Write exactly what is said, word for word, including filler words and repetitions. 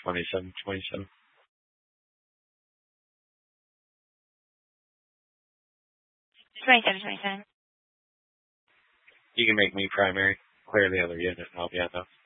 twenty-seven, twenty-seven. twenty-seven, twenty-seven. You can make me primary. Clear the other unit, and I'll be on those.